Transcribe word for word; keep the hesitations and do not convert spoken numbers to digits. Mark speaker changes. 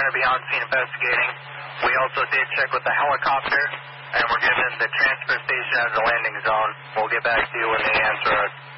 Speaker 1: going to be on scene investigating. We also did check with the helicopter, and we're given the transfer station as a landing zone. We'll get back to you when they answer us.